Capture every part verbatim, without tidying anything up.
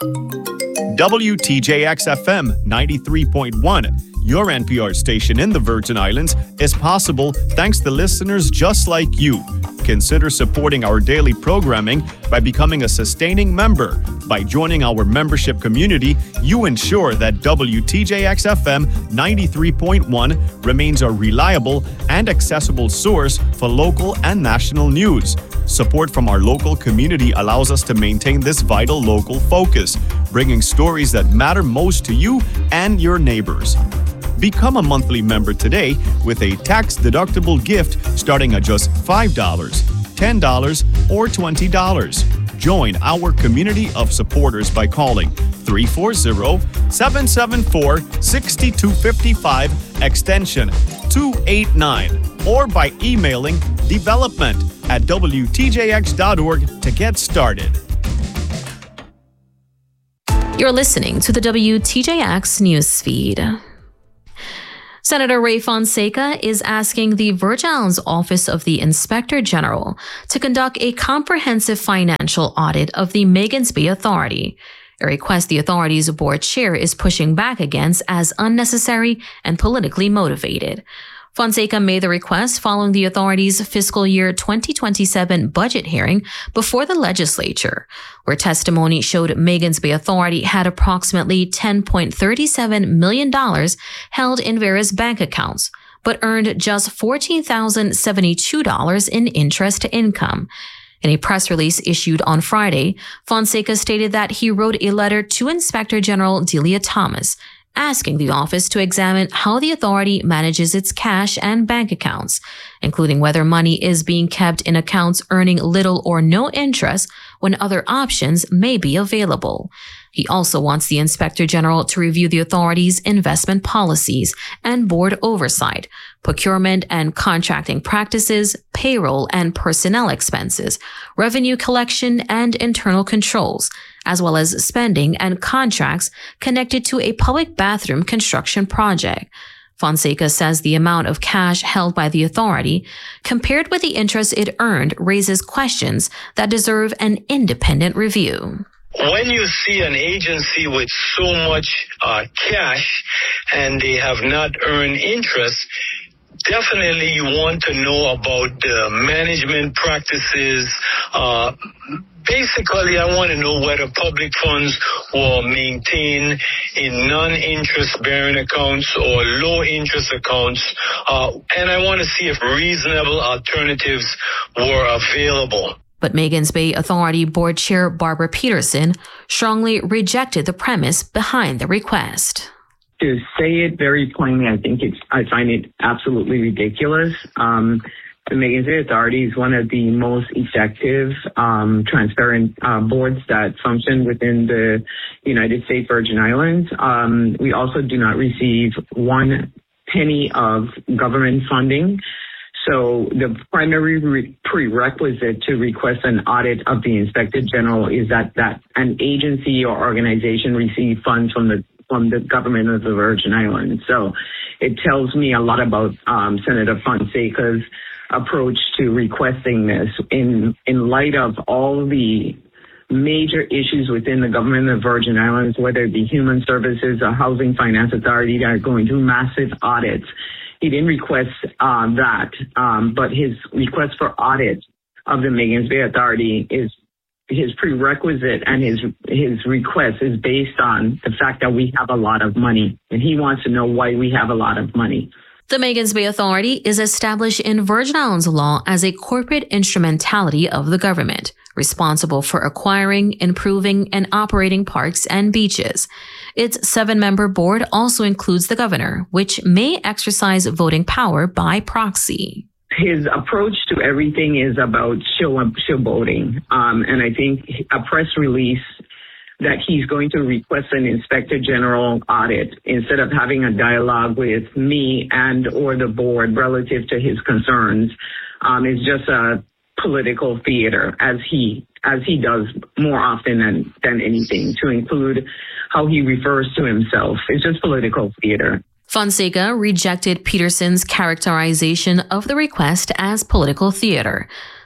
W T J X F M ninety-three point one, your N P R station in the Virgin Islands, is possible thanks to listeners just like you. Consider supporting our daily programming by becoming a sustaining member. By joining our membership community, you ensure that W T J X F M ninety-three point one remains a reliable and accessible source for local and national news. Support from our local community allows us to maintain this vital local focus, bringing stories that matter most to you and your neighbors. Become a monthly member today with a tax-deductible gift starting at just five dollars, ten dollars, or twenty dollars. Join our community of supporters by calling three four zero, seven seven four, six two five five, extension two eight nine, or by emailing development at W T J X dot org to get started. You're listening to the W T J X news feed. Senator Ray Fonseca is asking the Virgin Islands Office of the Inspector General to conduct a comprehensive financial audit of the Magens Bay Authority, a request the authority's board chair is pushing back against as unnecessary and politically motivated. Fonseca made the request following the authority's fiscal year twenty twenty-seven budget hearing before the legislature, where testimony showed Magens Bay Authority had approximately ten point three seven million dollars held in various bank accounts, but earned just fourteen thousand seventy-two dollars in interest to income. In a press release issued on Friday, Fonseca stated that he wrote a letter to Inspector General Delia Thomas, asking the office to examine how the authority manages its cash and bank accounts, including whether money is being kept in accounts earning little or no interest when other options may be available. He also wants the Inspector General to review the authority's investment policies and board oversight, procurement and contracting practices, payroll and personnel expenses, revenue collection and internal controls, as well as spending and contracts connected to a public bathroom construction project. Fonseca says the amount of cash held by the authority, compared with the interest it earned, raises questions that deserve an independent review. When you see an agency with so much uh, cash and they have not earned interest, definitely you want to know about the management practices. Uh, basically, I want to know whether public funds were maintained in non-interest bearing accounts or low interest accounts. Uh, and I want to see if reasonable alternatives were available. But Magens Bay Authority Board Chair Barbara Peterson strongly rejected the premise behind the request. To say it very plainly, I think it's, I find it absolutely ridiculous. Um, the Magens Bay Authority is one of the most effective, um, transparent uh, boards that function within the United States Virgin Islands. Um, we also do not receive one penny of government funding. So the primary re- prerequisite to request an audit of the Inspector General is that, that an agency or organization receive funds from the from the government of the Virgin Islands. So it tells me a lot about um, Senator Fonseca's approach to requesting this in in light of all the major issues within the government of the Virgin Islands, whether it be human services or housing finance authority that are going through massive audits. He didn't request uh, that, um, but his request for audit of the Magens Bay Authority is his prerequisite, and his his request is based on the fact that we have a lot of money, and he wants to know why we have a lot of money. The Magens Bay Authority is established in Virgin Islands law as a corporate instrumentality of the government, responsible for acquiring, improving, and operating parks and beaches. Its seven-member board also includes the governor, which may exercise voting power by proxy. His approach to everything is about show showboating, um, and I think a press release that he's going to request an Inspector General audit instead of having a dialogue with me and or the board relative to his concerns um, is just a political theater, as he as he does more often than, than anything, to include how he refers to himself. It's just political theater. Fonseca rejected Peterson's characterization of the request as political theater,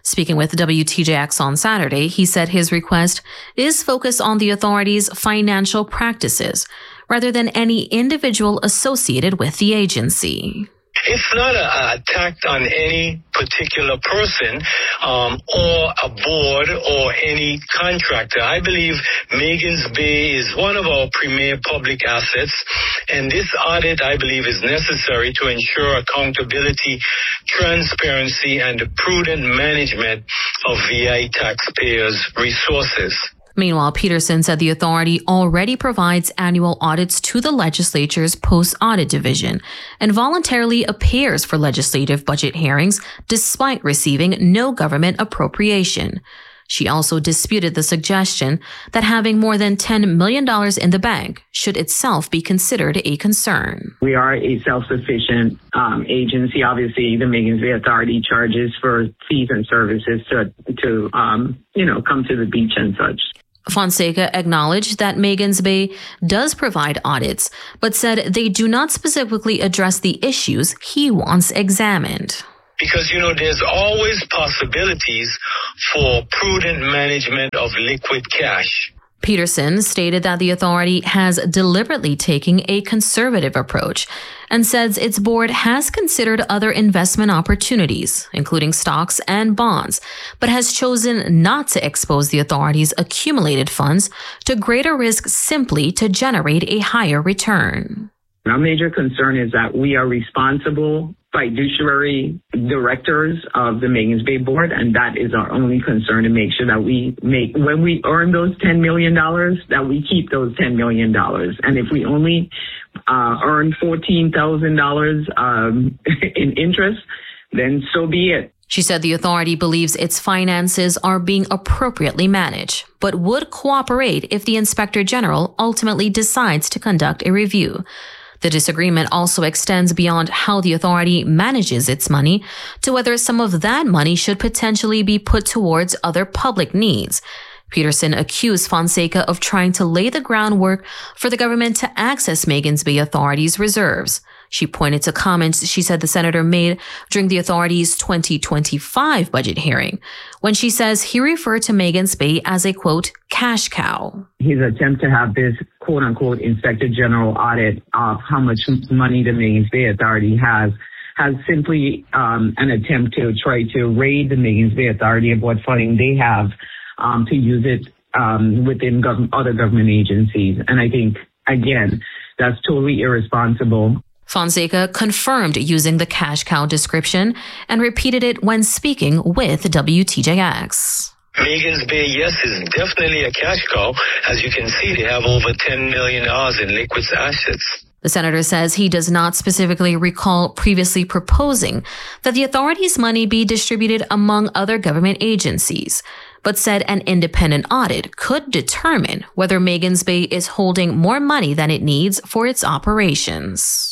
Speaking with W T J X on Saturday, he said his request is focused on the authority's financial practices rather than any individual associated with the agency. It's not an attack on any particular person um, or a board or any contractor. I believe Magens Bay is one of our premier public assets, and this audit, I believe, is necessary to ensure accountability, transparency, and prudent management of V I taxpayers' resources. Meanwhile, Peterson said the authority already provides annual audits to the legislature's post-audit division and voluntarily appears for legislative budget hearings despite receiving no government appropriation. She also disputed the suggestion that having more than ten million dollars in the bank should itself be considered a concern. We are a self-sufficient um, agency. Obviously, the Magens Bay Authority charges for fees and services to, to um, you know, come to the beach and such. Fonseca acknowledged that Magens Bay does provide audits, but said they do not specifically address the issues he wants examined. Because, you know, there's always possibilities for prudent management of liquid cash. Peterson stated that the authority has deliberately taken a conservative approach and says its board has considered other investment opportunities, including stocks and bonds, but has chosen not to expose the authority's accumulated funds to greater risk simply to generate a higher return. Our major concern is that we are responsible fiduciary directors of the Magens Bay Board, and that is our only concern, to make sure that we make, when we earn those ten million dollars, that we keep those ten million dollars. And if we only uh, earn fourteen thousand dollars um, in interest, then so be it. She said the authority believes its finances are being appropriately managed, but would cooperate if the Inspector General ultimately decides to conduct a review. The disagreement also extends beyond how the authority manages its money to whether some of that money should potentially be put towards other public needs. Peterson accused Fonseca of trying to lay the groundwork for the government to access Magens Bay Authority's reserves. She pointed to comments she said the senator made during the authority's twenty twenty-five budget hearing, when she says he referred to Magens Bay as a, quote, cash cow. His attempt to have this, quote unquote, Inspector General audit of how much money the Magens Bay Authority has, has simply um, an attempt to try to raid the Magens Bay Authority of what funding they have um, to use it um, within gov- other government agencies. And I think, again, that's totally irresponsible. Fonseca confirmed using the cash cow description and repeated it when speaking with W T J X. Magens Bay, yes, is definitely a cash cow. As you can see, they have over ten million dollars in liquid assets. The senator says he does not specifically recall previously proposing that the authority's money be distributed among other government agencies, but said an independent audit could determine whether Magens Bay is holding more money than it needs for its operations.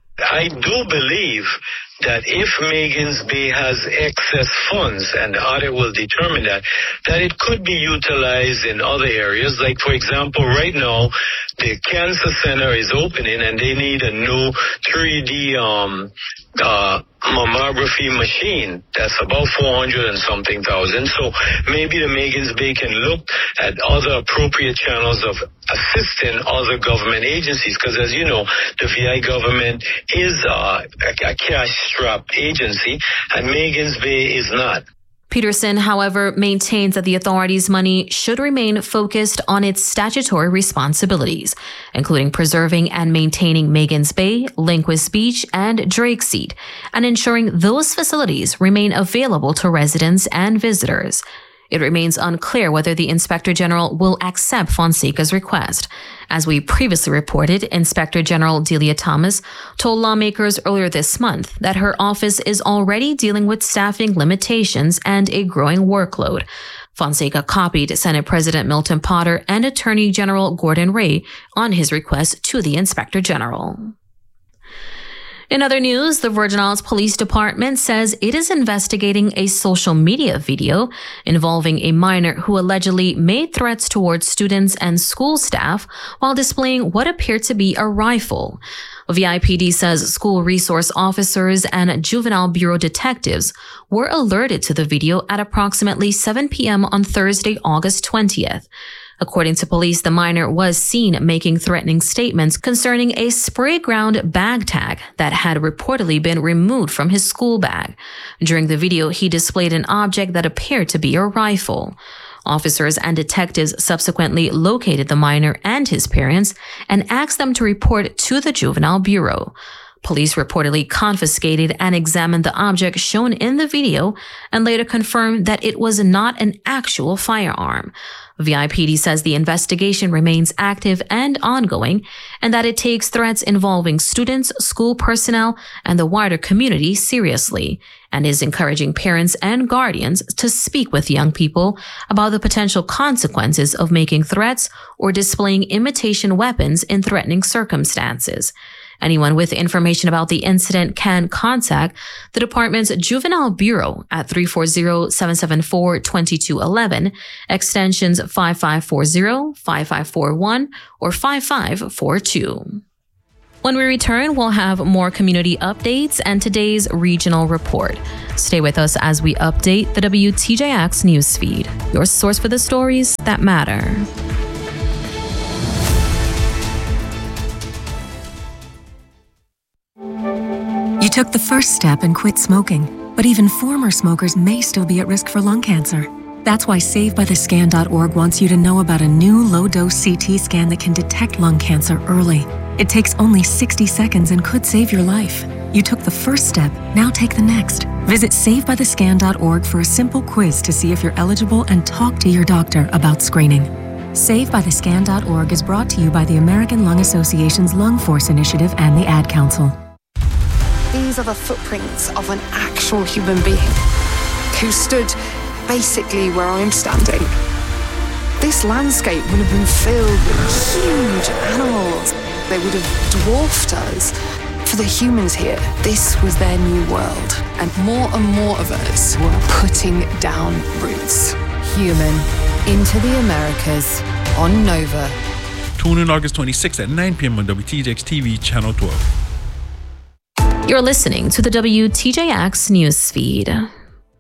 I do believe that if Magens Bay has excess funds, and the audit will determine that, that it could be utilized in other areas. Like, for example, right now, the cancer center is opening and they need a new three D um, uh, mammography machine. That's about four hundred and something thousand. So maybe the Magens Bay can look at other appropriate channels of assisting other government agencies, because as you know, the V I government is uh, a, a cash-strapped agency, and Magens Bay is not. Peterson, however, maintains that the authority's money should remain focused on its statutory responsibilities, including preserving and maintaining Magens Bay, Lindquist Beach, and Drake Seat, and ensuring those facilities remain available to residents and visitors. It remains unclear whether the Inspector General will accept Fonseca's request. As we previously reported, Inspector General Delia Thomas told lawmakers earlier this month that her office is already dealing with staffing limitations and a growing workload. Fonseca copied Senate President Milton Potter and Attorney General Gordon Ray on his request to the Inspector General. In other news, the Virgin Islands Police Department says it is investigating a social media video involving a minor who allegedly made threats towards students and school staff while displaying what appeared to be a rifle. V I P D says school resource officers and juvenile bureau detectives were alerted to the video at approximately seven p.m. on Thursday, August twentieth. According to police, the minor was seen making threatening statements concerning a spray ground bag tag that had reportedly been removed from his school bag. During the video, he displayed an object that appeared to be a rifle. Officers and detectives subsequently located the minor and his parents and asked them to report to the Juvenile Bureau. Police reportedly confiscated and examined the object shown in the video and later confirmed that it was not an actual firearm. V I P D says the investigation remains active and ongoing and that it takes threats involving students, school personnel, and the wider community seriously, and is encouraging parents and guardians to speak with young people about the potential consequences of making threats or displaying imitation weapons in threatening circumstances. Anyone with information about the incident can contact the department's Juvenile Bureau at three four zero, seven seven four, two two one one, extensions five five four zero, five five four one, or five five four two. When we return, we'll have more community updates and today's regional report. Stay with us as we update the W T J X newsfeed, your source for the stories that matter. You took the first step and quit smoking, but even former smokers may still be at risk for lung cancer. That's why Save By The Scan dot org wants you to know about a new low-dose C T scan that can detect lung cancer early. It takes only sixty seconds and could save your life. You took the first step, now take the next. Visit Save By The Scan dot org for a simple quiz to see if you're eligible and talk to your doctor about screening. Save By The Scan dot org is brought to you by the American Lung Association's Lung Force Initiative and the Ad Council. These are the footprints of an actual human being who stood basically where I'm standing. This landscape would have been filled with huge animals. They would have dwarfed us. For the humans here, this was their new world. And more and more of us were putting down roots. Human into the Americas on Nova. Tune in August twenty-sixth at nine p.m. on W T J X T V Channel twelve. You're listening to the W T J X newsfeed.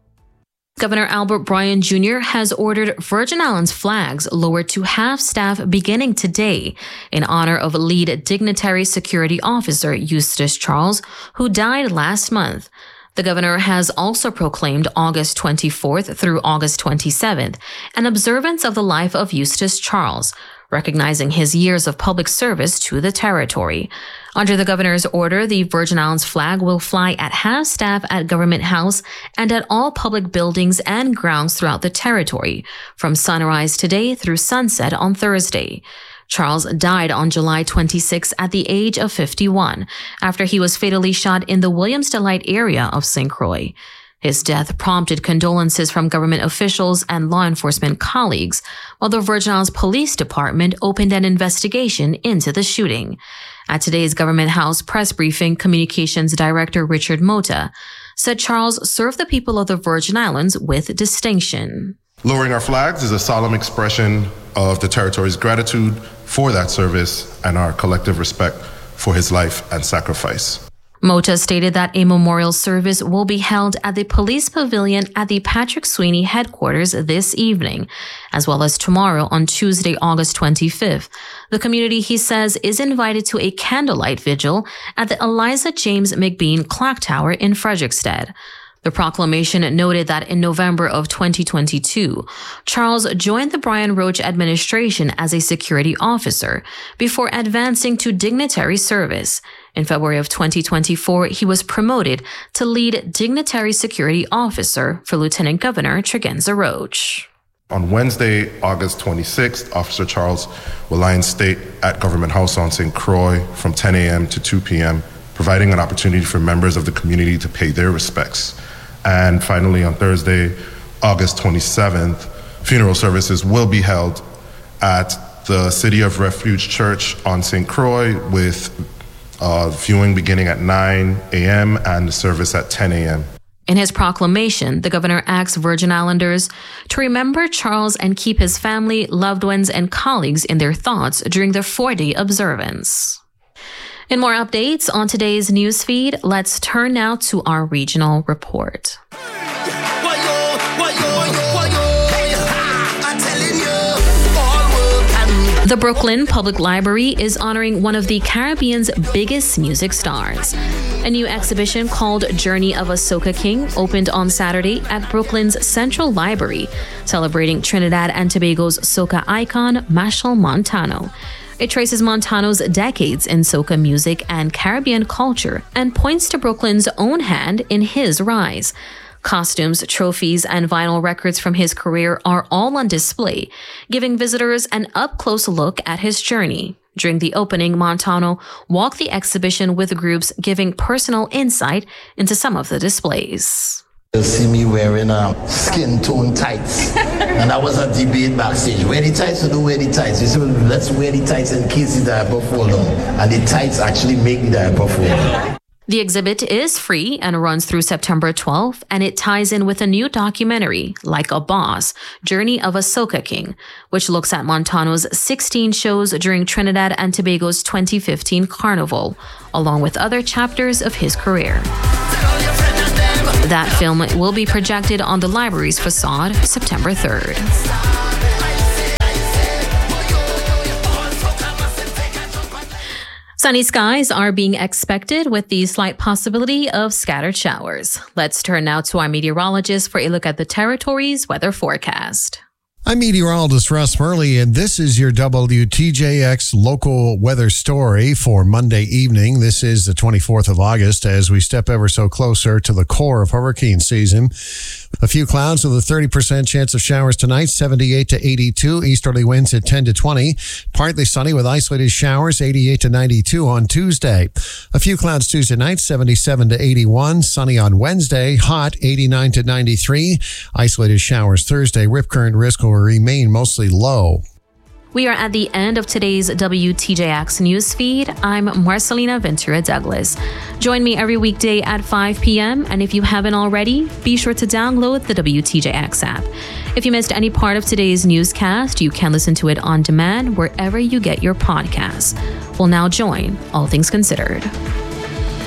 Governor Albert Bryan Junior has ordered Virgin Islands flags lowered to half-staff beginning today in honor of lead dignitary security officer Eustace Charles, who died last month. The governor has also proclaimed August twenty-fourth through August twenty-seventh an observance of the life of Eustace Charles, recognizing his years of public service to the territory. Under the governor's order, the Virgin Islands flag will fly at half-staff at Government House and at all public buildings and grounds throughout the territory, from sunrise today through sunset on Thursday. Charles died on July twenty-sixth at the age of fifty-one, after he was fatally shot in the Williams Delight area of Saint Croix. His death prompted condolences from government officials and law enforcement colleagues, while the Virgin Islands Police Department opened an investigation into the shooting. At today's Government House press briefing, Communications Director Richard Mota said Charles served the people of the Virgin Islands with distinction. Lowering our flags is a solemn expression of the territory's gratitude for that service and our collective respect for his life and sacrifice. Mota stated that a memorial service will be held at the police pavilion at the Patrick Sweeney headquarters this evening, as well as tomorrow on Tuesday, August twenty-fifth. The community, he says, is invited to a candlelight vigil at the Eliza James McBean Clock Tower in Frederiksted. The proclamation noted that in November of twenty twenty-two, Charles joined the Brian Roach administration as a security officer before advancing to dignitary service. In February of twenty twenty-four, he was promoted to lead dignitary security officer for Lieutenant Governor Tregenza Roach. On Wednesday, August twenty-sixth, Officer Charles will lie in state at Government House on Saint Croix from ten a.m. to two p.m., providing an opportunity for members of the community to pay their respects. And finally, on Thursday, August twenty-seventh, funeral services will be held at the City of Refuge Church on Saint Croix with Uh, viewing beginning at nine a.m. and the service at ten a.m. In his proclamation, the governor asks Virgin Islanders to remember Charles and keep his family, loved ones, and colleagues in their thoughts during the four-day observance. In more updates on today's newsfeed, let's turn now to our regional report. The Brooklyn Public Library is honoring one of the Caribbean's biggest music stars. A new exhibition called Journey of a Soca King opened on Saturday at Brooklyn's Central Library, celebrating Trinidad and Tobago's soca icon, Machel Montano. It traces Montano's decades in soca music and Caribbean culture and points to Brooklyn's own hand in his rise. Costumes, trophies, and vinyl records from his career are all on display, giving visitors an up-close look at his journey. During the opening, Montano walked the exhibition with groups giving personal insight into some of the displays. You'll see me wearing um, skin tone tights. And that was a debate backstage. Wear the tights or don't wear the tights? You say, well, let's wear the tights in case the diaper fall down. And the tights actually make the diaper fall down. The exhibit is free and runs through September twelfth, and it ties in with a new documentary, Like a Boss, Journey of a Soca King, which looks at Montano's sixteen shows during Trinidad and Tobago's twenty fifteen Carnival, along with other chapters of his career. That film will be projected on the library's facade September third. Sunny skies are being expected with the slight possibility of scattered showers. Let's turn now to our meteorologist for a look at the territory's weather forecast. I'm meteorologist Russ Murley, and this is your W T J X local weather story for Monday evening. This is the twenty-fourth of August as we step ever so closer to the core of hurricane season. A few clouds with a thirty percent chance of showers tonight, seventy-eight to eighty-two. Easterly winds at ten to twenty. Partly sunny with isolated showers, eighty-eight to ninety-two on Tuesday. A few clouds Tuesday night, seventy-seven to eighty-one. Sunny on Wednesday, hot, eighty-nine to ninety-three. Isolated showers Thursday. Rip current risk will remain mostly low. We are at the end of today's W T J X newsfeed. I'm Marcelina Ventura Douglas. Join me every weekday at five p.m. And if you haven't already, be sure to download the W T J X app. If you missed any part of today's newscast, you can listen to it on demand wherever you get your podcasts. We'll now join All Things Considered.